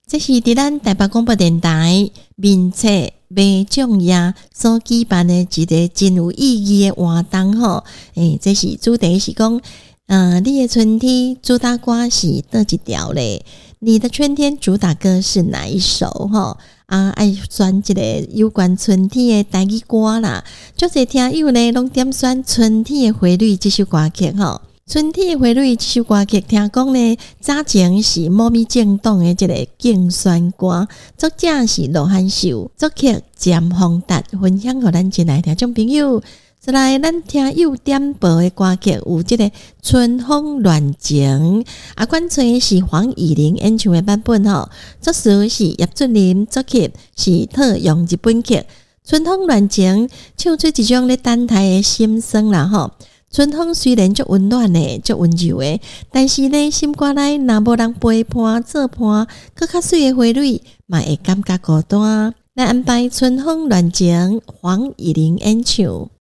这是伫咱台北广播电台民策卖奖夜所举办的一个真有意义的活动吼。这是主题是讲，你的春天主打歌是哪一条嘞？你的春天主打歌是哪一首吼？爱选一个有关春天的台语歌啦。足侪听友呢，拢点选春天的回绿这首歌曲吼。春天的回绿这首歌曲，听讲呢，早前是猫咪政党的一个竞选歌，作者是罗汉秀，作曲詹宏达，分享给咱进来听众朋友。再来，咱听友点播的歌曲有这个春风乱情，管吹是黄以玲演唱的版本吼，作词是叶俊霖，作曲是特用日本曲。春风乱情唱出一种咧等待的心声啦吼。春风虽然足温暖的、足温柔的，但是呢，心肝内若无人陪伴做伴，更较水的花蕊，嘛会感觉孤单。来安排春风乱情，黄以玲演唱。